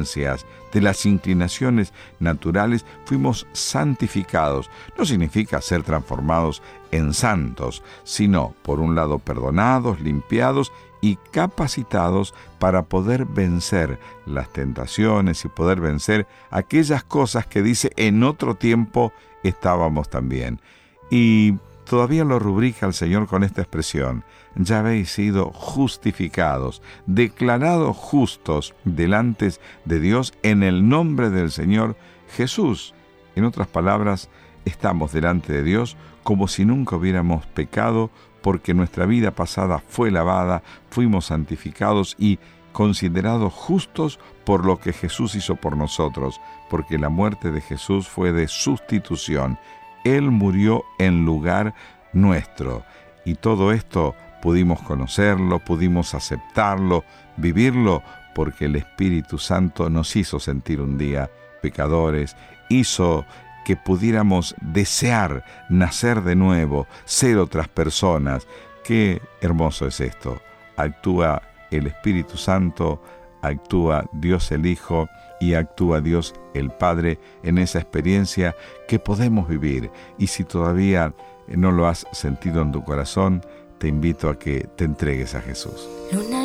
tendencias, de las inclinaciones naturales, fuimos santificados. No significa ser transformados en santos, sino, por un lado, perdonados, limpiados y capacitados para poder vencer las tentaciones y poder vencer aquellas cosas que dice en otro tiempo estábamos también. Y todavía lo rubrica el Señor con esta expresión: ya habéis sido justificados, declarados justos delante de Dios en el nombre del Señor Jesús. En otras palabras, estamos delante de Dios como si nunca hubiéramos pecado, porque nuestra vida pasada fue lavada, fuimos santificados y considerados justos por lo que Jesús hizo por nosotros, porque la muerte de Jesús fue de sustitución. Él murió en lugar nuestro. Y todo esto pudimos conocerlo, pudimos aceptarlo, vivirlo, porque el Espíritu Santo nos hizo sentir un día pecadores, hizo que pudiéramos desear nacer de nuevo, ser otras personas. Qué hermoso es esto. Actúa el Espíritu Santo, actúa Dios el Hijo y actúa Dios el Padre en esa experiencia que podemos vivir. Y si todavía no lo has sentido en tu corazón, te invito a que te entregues a Jesús. Luna